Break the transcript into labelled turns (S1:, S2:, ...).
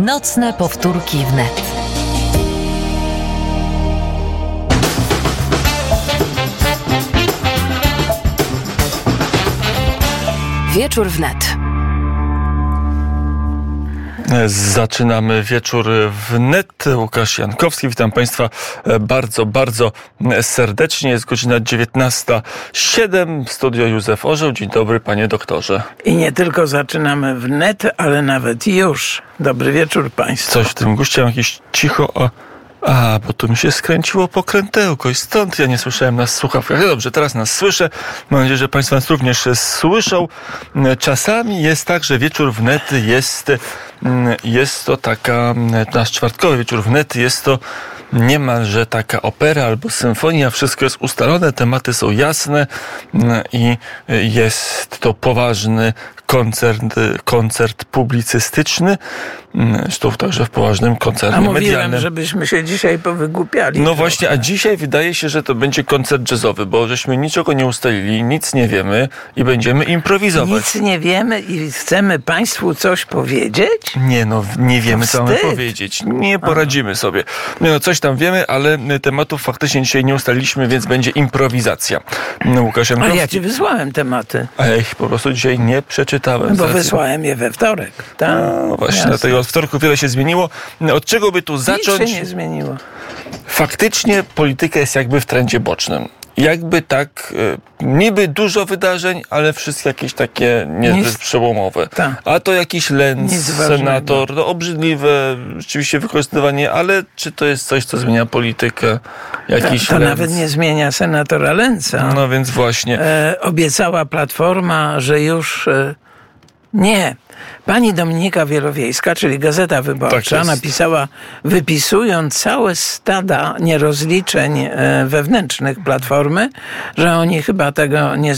S1: Nocne powtórki wnet. Wieczór wnet.
S2: Zaczynamy wieczór wnet. Łukasz Jankowski, witam Państwa bardzo, bardzo serdecznie. Jest godzina 19:07. Studio Józef Orzeł. Dzień dobry, panie doktorze.
S3: I nie tylko zaczynamy wnet, ale nawet już. Dobry wieczór Państwu.
S2: Coś w tym guście, jakieś cicho... bo tu mi się skręciło pokrętełko i stąd ja nie słyszałem nas w słuchawkach. Dobrze, teraz nas słyszę. Mam nadzieję, że Państwo nas również słyszą. Czasami jest tak, że wieczór wnet jest to taka, nasz czwartkowy wieczór wnet jest to niemalże taka opera albo symfonia. Wszystko jest ustalone, tematy są jasne i jest to poważny koncert publicystyczny. Zresztą także w poważnym koncercie medialnym.
S3: A mówiłem, żebyśmy się dzisiaj powygłupiali.
S2: No
S3: trochę.
S2: właśnie, a dzisiaj wydaje się, że to będzie koncert jazzowy, bo żeśmy niczego nie ustalili, nic nie wiemy i będziemy improwizować.
S3: Nic nie wiemy i chcemy Państwu coś powiedzieć?
S2: Nie wiemy, co mamy powiedzieć. Nie poradzimy sobie. Coś tam wiemy, ale tematów faktycznie dzisiaj nie ustaliliśmy, więc będzie improwizacja. Łukasz Jankowski.
S3: Ale ja Ci wysłałem tematy.
S2: A ja ich po prostu dzisiaj nie przeczytałem.
S3: Bo wysłałem je we wtorek. Tak?
S2: Właśnie, dlatego od wtorku wiele się zmieniło. Od czego by tu zacząć?
S3: Nic się nie zmieniło.
S2: Faktycznie polityka jest jakby w trendzie bocznym. Jakby tak, niby dużo wydarzeń, ale wszystkie jakieś takie niezbyt przełomowe.
S3: Tak.
S2: A to jakiś Lenz, senator, obrzydliwe rzeczywiście wykorzystywanie, ale czy to jest coś, co zmienia politykę? Jakiś
S3: to
S2: Lenz.
S3: nawet nie zmienia senatora Lenza.
S2: No więc właśnie.
S3: Obiecała Platforma, że już... Nie. Pani Dominika Wielowiejska, czyli Gazeta Wyborcza, napisała, wypisując całe stada nierozliczeń wewnętrznych Platformy, że oni chyba tego nie